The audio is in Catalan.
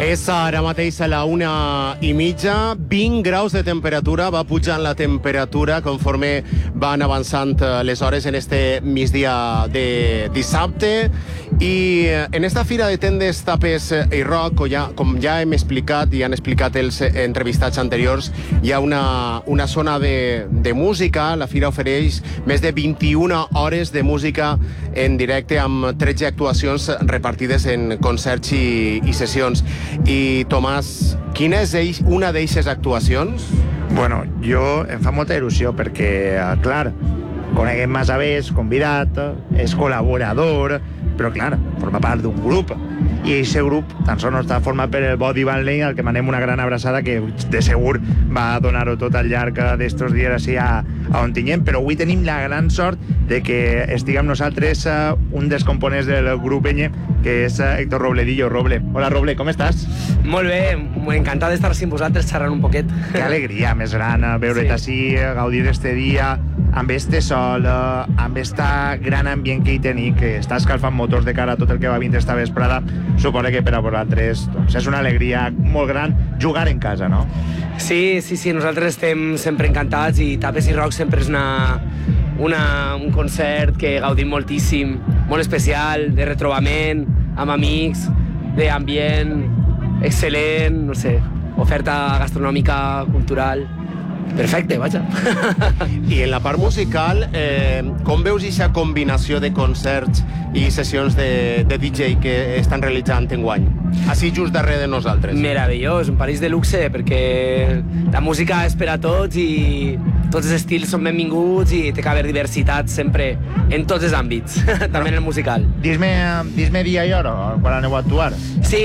És ara mateix a la 1:30, 20 graus de temperatura, va pujant la temperatura conforme van avançant les hores en este migdia de dissabte. I en esta fira de tendes, tapes i rock, com ja hem explicat i han explicat els entrevistats anteriors, hi ha una zona de música. La fira ofereix més de 21 hores de música en directe amb 13 actuacions repartides en concerts i sessions. I, Tomàs, quina és una d'eixes actuacions? Bueno, jo em fa molta il·lusió perquè, clar, coneguem Masavés, convidat, és col·laborador, però, clar, forma part d'un grup. I aquest grup tan sols no està format per el Body Vanley, al que manem una gran abraçada, que de segur va donar-ho tot al llarg d'estos dies així a Ontinyent, però avui tenim la gran sort de que estigui amb nosaltres un dels components del grup Enye, que és Héctor Robledillo. Roble. Hola, Roble, com estàs? Molt bé, encantat d'estar així amb vosaltres xerrant un poquet. Que alegria més gran veure't així, gaudir d'este dia, amb este sol, amb esta gran ambient que hi tenim, que està escalfant motors de cara a tot el que va vindre esta vesprada. Suposo que per a vosaltres doncs, és una alegria molt gran jugar en casa, no? Sí, nosaltres estem sempre encantats i Tapes i Rock sempre és un concert que gaudim moltíssim, molt especial, de retrobament, amb amics, d'ambient excel·lent, no sé, oferta gastronòmica, cultural. Perfecte, vaja. I en la part musical, com veus aquesta combinació de concerts i sessions de DJ que estan realitzant enguany? Així just darrere de nosaltres. Meravellós, un París de luxe, perquè la música és per a tots i tots els estils són benvinguts i té que haver diversitat sempre en tots els àmbits, també en el musical. Dis-me dia i hora quan aneu a actuar. Sí,